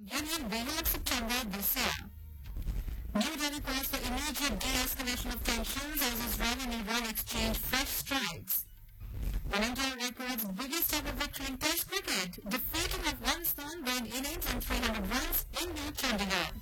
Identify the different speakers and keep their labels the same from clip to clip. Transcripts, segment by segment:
Speaker 1: Union beyond September this year. New Delhi calls for immediate de-escalation of tensions as Israel and Iran exchange fresh strikes. And India records biggest ever victory in Test cricket, defeating Afghanistan by an innings and 300 runs in New Chandigarh.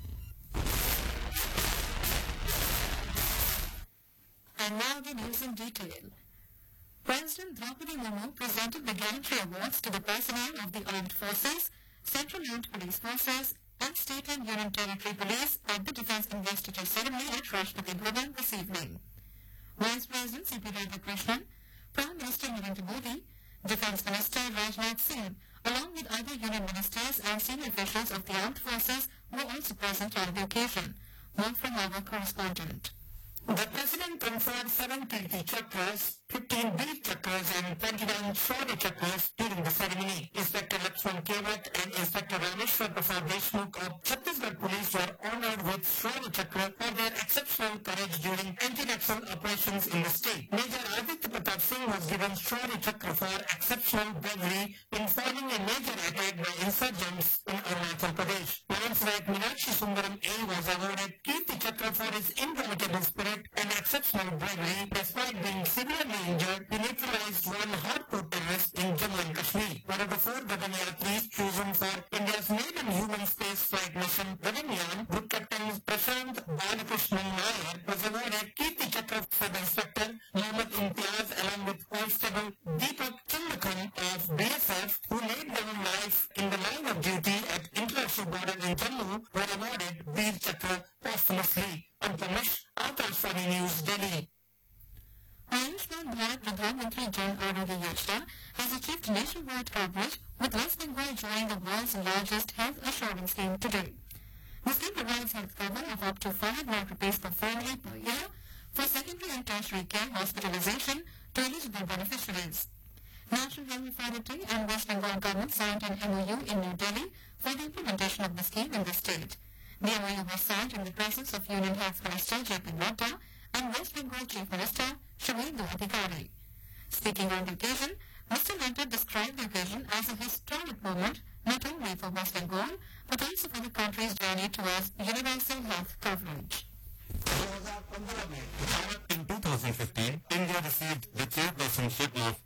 Speaker 1: And now the news in detail. President Draupadi Murmu presented the Gallantry Awards to the personnel of the Armed Forces, Central Joint Police Forces, and State and Union Territory Police at the Defence Investiture Ceremony at Rashtrapati Bhavan this evening. Vice President C.P. Radhakrishnan, Prime Minister Narendra Modi, Defence Minister Rajnath Singh, along with other Union ministers and senior officials of the Armed Forces were also present on the occasion. More from our correspondent. The President conferred 7 Kirti Chakras, 15 Veer Chakras and 29 Shaurya Chakras during the ceremony. Inspector Lakshman Kewat and Inspector Rameshwar Prasad Deshmukh of Chhattisgarh Police were honoured with Shaurya Chakra for their exceptional courage during anti-Naxal operations in the state. Major Aditya Pratap Singh was given Shaurya Chakra for exceptional bravery in foiling a major attack by insurgents in Arunachal Pradesh. Lance Naik Meenakshi Sundaram A was awarded Kirti Chakra for his indomitable spirit and exceptional bravery despite being severely injured. He neutralized one hardcore terrorist in Jammu and Kashmir. One of the 4 Gaganyatris chosen for India's maiden human space flight mission, Gaganyaan, Group Captain Prashant Balakrishnan Nair, was awarded Kirti Chakra Sub-Inspector Mohammad Imtiaz along with Constable Deepak Chandakhan of BSF, who laid down life in the line of duty at international border in Jammu, were awarded Veer Chakra posthumously. Unkamish, Akashvani News, Delhi. Ayushman Bharat Pradhan Mantri Jan Arogya Yojana has achieved nationwide coverage, with West Bengal joining the world's largest health assurance scheme today. The scheme provides health cover of up to 5 lakh rupees per family per year for secondary and tertiary care hospitalization to eligible beneficiaries. National Health Authority and West Bengal government signed an MOU in New Delhi for the implementation of the scheme in the state. The MOU was signed in the presence of Union Health Minister J.P. Nadda and West Bengal Chief Minister Shubhendu Adhikari. Speaking on the occasion, Mr. Nadda described the occasion as a historic moment not only for West Bengal but also for the country's journey towards universal health coverage.
Speaker 2: In 2015, India received the chairpersonship of